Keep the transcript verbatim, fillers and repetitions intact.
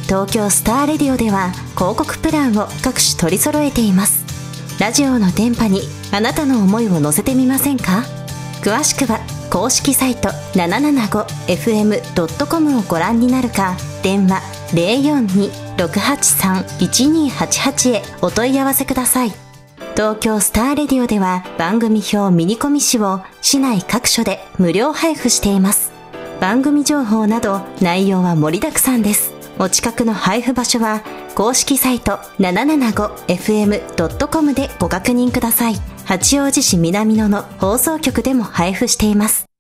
東京スターレディオでは広告プランを各種取り揃えています。ラジオの電波にあなたの思いを乗せてみませんか？詳しくは公式サイト ななななごエフエムドットコム をご覧になるか、電話 ゼロよんに ろくはちさん いちにはちはち へお問い合わせください。東京スターレディオでは番組表ミニコミ誌を市内各所で無料配布しています。番組情報など内容は盛りだくさんです。お近くの配布場所は公式サイト ななななごエフエムドットコム でご確認ください。八王子市南野の放送局でも配布しています。